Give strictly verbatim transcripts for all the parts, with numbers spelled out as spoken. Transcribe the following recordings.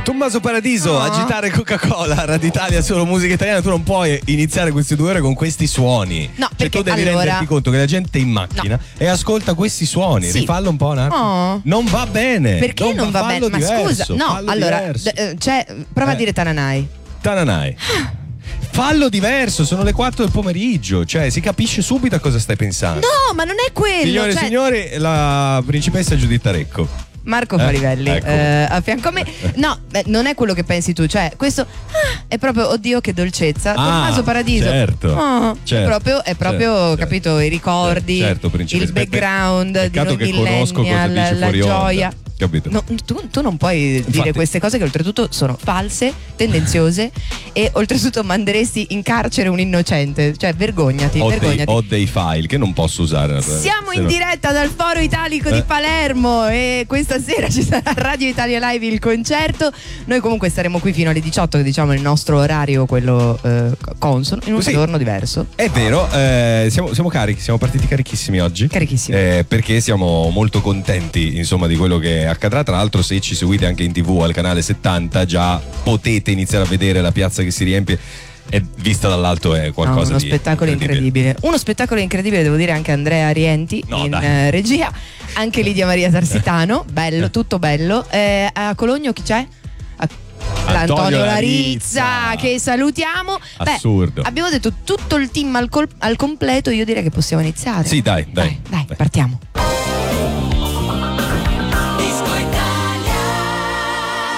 Tommaso Paradiso, oh. Agitare Coca-Cola, Radio Italia, solo musica italiana. Tu non puoi iniziare queste due ore con questi suoni. No, cioè perché tu devi allora... renderti conto che la gente è in macchina no. e ascolta questi suoni. Sì. Rifallo un po' un attimo. Oh. Non va bene. Perché non, non va bene? Ma diverso, scusa, no, allora, d- cioè, prova eh. a dire Tananai. Tananai. Fallo diverso, sono le quattro del pomeriggio, cioè si capisce subito a cosa stai pensando. No, ma non è quello. Signore e cioè... signori, la principessa Giuditta Recco. Marco Farivelli, eh, ecco. eh, a fianco a me. No, beh, non è quello che pensi tu, cioè questo ah, è proprio, oddio che dolcezza. Ah, Tommaso Paradiso. Certo, oh, certo, è proprio, è proprio certo, capito, i ricordi, certo, il background di noi che conosco cosa dice la fuori gioia. Onda. Capito? No, tu, tu non puoi Infatti. dire queste cose che oltretutto sono false, tendenziose e oltretutto manderesti in carcere un innocente. Cioè vergognati, ho vergognati. Dei, ho dei file che non posso usare. Siamo in no. diretta dal Foro Italico eh. di Palermo e questa sera ci sarà Radio Italia Live il concerto. Noi comunque staremo qui fino alle diciotto, che diciamo è il nostro orario, quello eh, consono, in un sì. giorno diverso. È vero, eh, siamo, siamo carichi, siamo partiti carichissimi oggi. Carichissimi. Eh, perché siamo molto contenti, insomma, di quello che accadrà. Tra l'altro, se ci seguite anche in tivù al canale settanta, già potete iniziare a vedere la piazza che si riempie. E vista dall'alto è qualcosa no, uno di spettacolo incredibile. incredibile. Uno spettacolo incredibile, devo dire, anche Andrea Rienti no, in uh, regia, anche Lidia Maria Tarsitano, bello, tutto bello. Eh, a Cologno chi c'è? L'Antonio Larizza, Larizza, che salutiamo. Assurdo. Beh, abbiamo detto tutto il team al, col- al completo. Io direi che possiamo iniziare. Sì, dai, dai, dai, dai, dai. partiamo.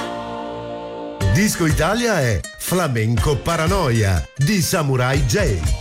Disco Italia è Flamenco Paranoia di Samurai J.